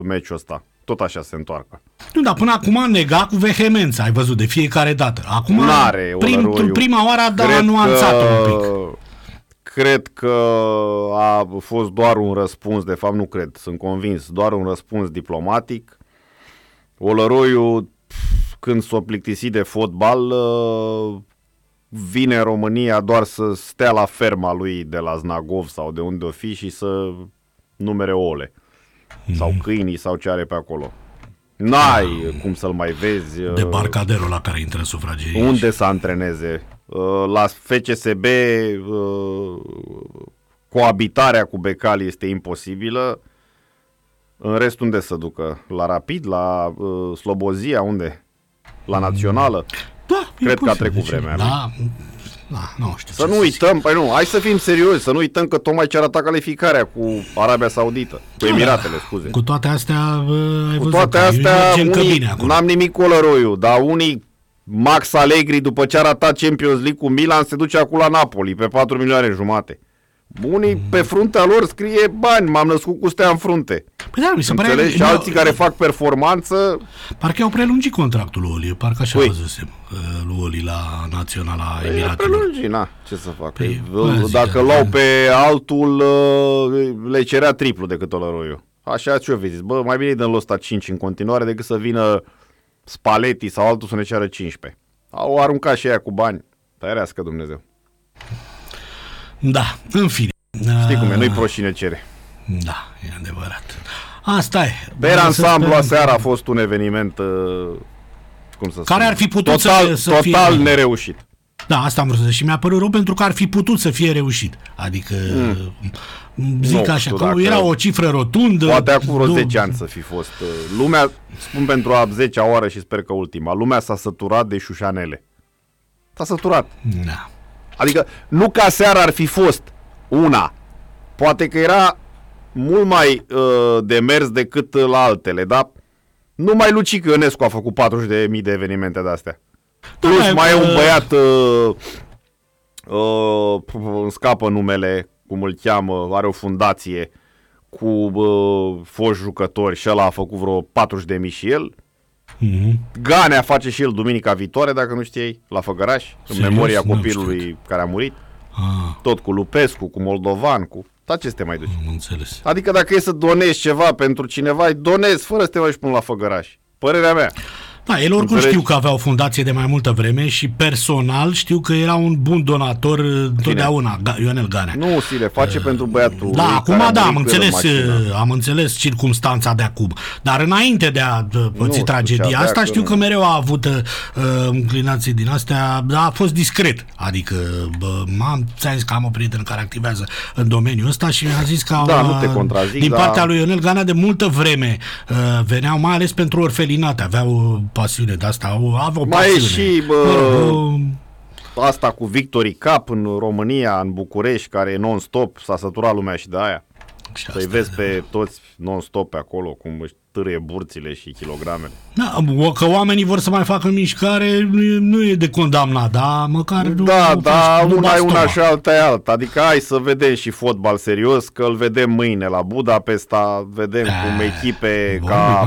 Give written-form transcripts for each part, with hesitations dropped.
meciul ăsta. Tot așa se întoarcă. Nu, dar până acum nega cu vehemență, ai văzut, de fiecare dată. Acum, prima oară a nuanțat un pic. Cred că a fost doar un răspuns, de fapt nu cred, sunt convins, doar un răspuns diplomatic. Olăroiu, când s-o plictisit de fotbal, vine în România doar să stea la ferma lui de la Znagov sau de unde o fi și să numere ouăle. Sau câinii sau ce are pe acolo. N-ai cum să-l mai vezi. Debarcaderul la care intră sufragerii. Unde să antreneze? La FCSB coabitarea cu Becali este imposibilă. În rest unde să ducă? La Rapid? La Slobozia? Unde? La Națională? Da, cred că a trecut vremea. Da, nu știu. Să nu uităm, păi nu, hai să fim serioși, să nu uităm că tocmai ce arată calificarea cu Arabia Saudită, cu Emiratele, scuze. Cu toate astea, ai văzut, toate astea, n-am nimic cu Olăroiu, dar unii, Max Allegri, după ce a ratat Champions League cu Milan, se duce acum la Napoli, pe 4 milioane jumate. Unii pe fruntea lor scrie bani, m-am născut cu stea în frunte. Păi da, mi se pare. Și alții care fac performanță. Parcă au prelungit contractul lui Oli, parcă așa văzusem lui Oli la Naționala Emiratelor. Prelungit, na, ce să fac? Dacă luau pe altul, le cerea triplu decât Olăroiu. Așa ce-o vezi, bă, mai bine dăm ăsta 5 în continuare decât să vină Spalletti sau altul să ne ceară 15. Au aruncat și aia cu bani. Tăirească Dumnezeu. Da, în fine. Știi cum e, nu-i prost cine cere. Da, e adevărat. Asta e. Per ansamblu, aseară a fost un eveniment, cum să spun, care ar fi putut să fie total nereușit. Da, asta am vrut să zic și mi-a părut rău pentru că ar fi putut să fie reușit. Adică, zic nu, așa, că era o cifră rotundă. Poate acum vreo 10 ani să fi fost. Lumea, spun pentru a 10-a oară și sper că ultima, lumea s-a săturat de șușanele. S-a săturat. Da. Adică nu ca seara ar fi fost una. Poate că era mult mai de mers decât la altele, dar numai Lucic Ionescu a făcut 40.000 de evenimente de-astea. Plus mai e un băiat, îmi scapă numele, cum îl cheamă, are o fundație cu foști jucători și ăla a făcut vreo 40.000 și el. Ganea face și el duminica viitoare, dacă nu știai, la Făgăraș, în memoria copilului care a murit. Tot cu Lupescu, cu Moldovan, cu... Dar ce să te mai duci? Înțeles. Adică dacă e să donezi ceva pentru cineva, îi donezi fără să te mai până la Făgăraș. Părerea mea. Da, el oricum știu că avea o fundație de mai multă vreme și personal știu că era un bun donator întotdeauna, Ionel Ganea. Nu, si le face pentru băiatul. Da, acum da, am înțeles circumstanța de acum. Dar înainte de a păți tragedia asta, știu că mereu a avut înclinații din astea, dar a fost discret. Adică ți-am zis că am o prietenă care activează în domeniul ăsta și mi-a zis că nu te contrazic, din partea lui Ionel Ganea de multă vreme veneau mai ales pentru orfelinate, aveau pasiune de asta, aveau mai pasiune. E și asta cu Victory Cup în România, în București, care e non-stop, s-a săturat lumea și de aia. Să-i vezi pe toți non-stop pe acolo, cum își târâie burțile și kilogramele. Da, că oamenii vor să mai facă mișcare, nu e de condamnat, dar măcar una e una și alta e alta. Adică hai să vedem și fotbal serios, că îl vedem mâine la Budapesta, vedem cum echipe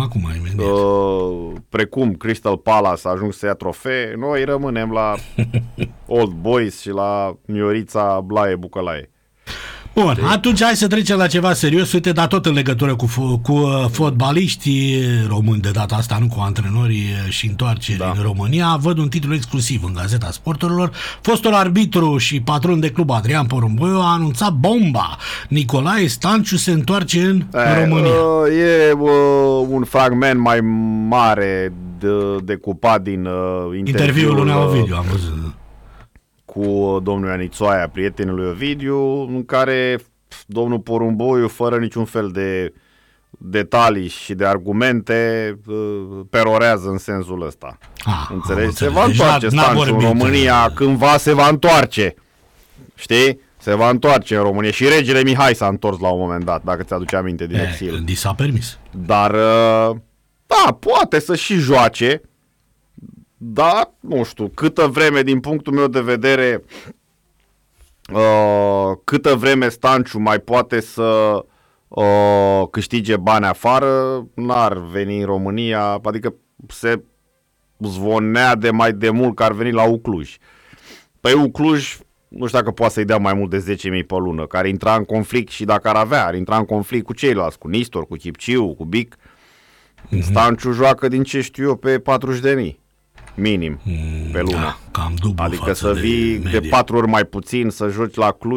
precum Crystal Palace ajung să ia trofee, noi rămânem la Old Boys și la Miorița Blaie Bucălaie. Bun, atunci hai să trecem la ceva serios, uite, dar tot în legătură cu fotbaliștii români de data asta, nu cu antrenorii și întoarceri în România. Văd un titlu exclusiv în Gazeta Sporturilor. Fostul arbitru și patron de club Adrian Porumboiu a anunțat bomba. Nicolae Stanciu se întoarce în România. E un fragment mai mare decupat din interviul lui Ovidiu, am văzut. Cu domnul Ianițoaia, prietenul lui Ovidiu, în care domnul Porumboiu, fără niciun fel de detalii și de argumente, perorează în sensul ăsta. Înțelegi? Se va întoarce Stanciu în România, cândva se va întoarce. Știi? Se va întoarce în România. Și regele Mihai s-a întors la un moment dat, dacă ți-aduce aminte, din exil. Di s-a permis. Dar, da, poate să și joace. Da, nu știu, câtă vreme, din punctul meu de vedere, câtă vreme Stanciu mai poate să câștige bani afară, n-ar veni în România, adică se zvonea de mai de mult că ar veni la Ucluj. Păi Ucluj, nu știu dacă poate să-i dea mai mult de 10.000 pe lună, care intra în conflict și dacă ar avea, ar intra în conflict cu ceilalți, cu Nistor, cu Chipciu, cu Bic. Stanciu joacă din ce știu eu pe 40.000 minim pe lună. Da, cam dublu adică față să vii de 4 ori mai puțin, să joci la Cluj